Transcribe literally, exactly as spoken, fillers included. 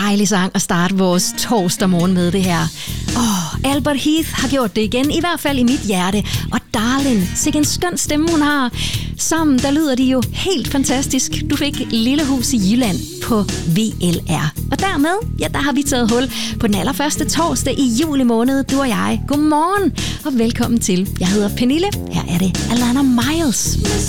dejlig sang at starte vores torsdag morgen med det her. Åh, Albert Heath har gjort det igen, i hvert fald i mit hjerte. Og Darling, sikke en skøn stemme hun har. Sammen, der lyder de jo helt fantastisk. Du fik Lille Hus i Jylland på V L R. Og dermed, ja, der har vi taget hul på den allerførste torsdag i juli måned, du og jeg. Godmorgen og velkommen til. Jeg hedder Pernille. Her er det Alana Miles.